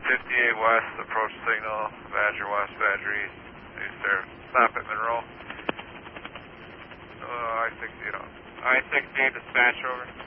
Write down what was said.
58 West, approach signal, Badger West, Badger East. East there. Stop at Monroe. I-68 dispatch over.